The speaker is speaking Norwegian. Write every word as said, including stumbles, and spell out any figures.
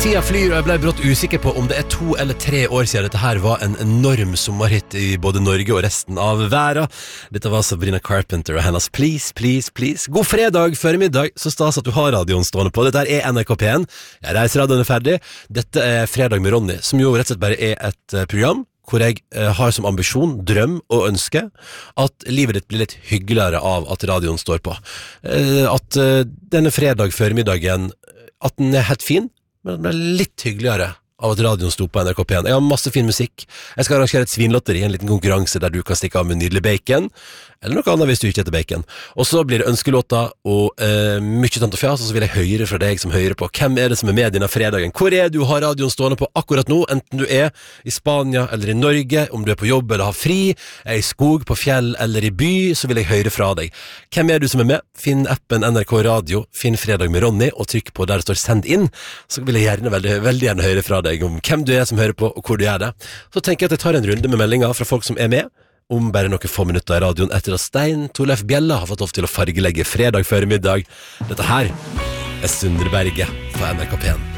Tida flyr, og jeg ble brått usikker på om det er to eller tre år siden dette her var en enorm sommerhit i både Norge og resten av verden. Dette var Sabrina Carpenter og hennes Please, Please, Please. God fredag, før middag, så stas at du har radioen stående på. Dette er N R K P en. Jeg reiser radioen er ferdig. Dette er Fredag med Ronny, som jo rett og slett bare er et program hvor jeg eh, har som ambisjon, drøm og ønske at livet ditt blir litt hyggeligere av at radioen står på. Eh, at eh, denne fredag før middagen, at den er helt fin, men den blir litt hyggeligere av at radioen sto på N R K P en. Jeg har masse fin musikk. Jeg skal arrangere et svinlotteri, en liten konkurranse der du kan stikke av med nydelig bacon, eller noe annet hvis du ikke heter bacon. Og så blir det ønskelåter og eh, mye tant og fjas, og så vil jeg høre fra deg som hører på. Hvem er det som er med denne fredagen? Hvor er du har radioen stående på akkurat nå? Enten du er i Spania eller i Norge, om du er på jobb eller har fri, er i skog, på fjell eller i by, så vil jeg høre fra deg. Hvem er du som er med? Finn appen N R K Radio, finn Fredag med Ronny, og trykk på der det står send inn, så vil jeg gjerne, veldig, veldig gjerne høre fra deg om hvem du er som hører på, og hvor du er det. Så tenker jeg at jeg tar en runde med meldinger fra folk som er med, om bare noen få minutter i radioen etter at Stein Torleif Bjella har fått lov til å fargelegge fredag før middag. Dette her er Sundreberget på N R K P en.